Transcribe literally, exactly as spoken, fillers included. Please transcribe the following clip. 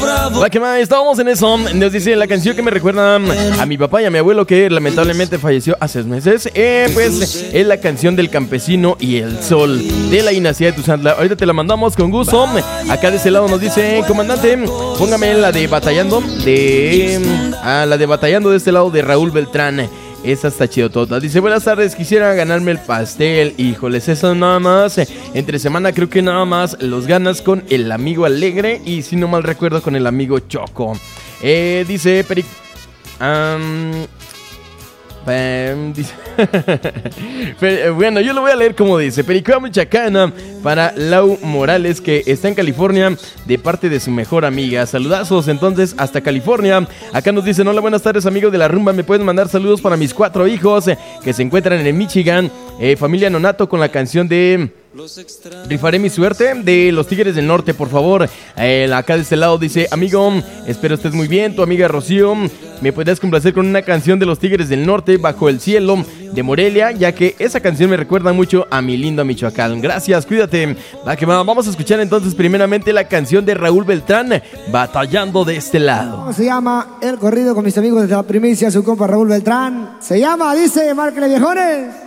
La que más, estábamos en eso. Nos dice la canción que me recuerda a mi papá y a mi abuelo, que lamentablemente falleció hace meses. Eh, pues es la canción del campesino y el sol de la Inacía de Tuzantla. Ahorita te la mandamos con gusto. Acá de ese lado nos dice, comandante, póngame la de Batallando, de ah, la de Batallando de este lado de Raúl Beltrán. Esa está chido toda. Dice, buenas tardes, quisiera ganarme el pastel. Híjoles, eso nada más. Entre semana creo que nada más los ganas con el amigo Alegre. Y si no mal recuerdo, con el amigo Choco. Eh, dice Peric... Um... Um, dice bueno, yo lo voy a leer como dice. Pericoa Michoacana para Lau Morales, que está en California, de parte de su mejor amiga. Saludazos entonces hasta California. Acá nos dicen, hola, buenas tardes amigos de la rumba. Me pueden mandar saludos para mis cuatro hijos eh, que se encuentran en Michigan. eh, Familia Nonato, con la canción de Rifaré mi suerte de los Tigres del Norte, por favor. eh, Acá de este lado dice, amigo, espero estés muy bien. Tu amiga Rocío, ¿me puedes complacer con una canción de los Tigres del Norte, Bajo el Cielo, de Morelia? Ya que esa canción me recuerda mucho a mi lindo Michoacán. Gracias, cuídate. Va que va. Vamos a escuchar entonces primeramente la canción de Raúl Beltrán, Batallando de este lado. ¿Cómo se llama el corrido con mis amigos de la primicia? Su compa Raúl Beltrán. Se llama, dice, márquenle viejones.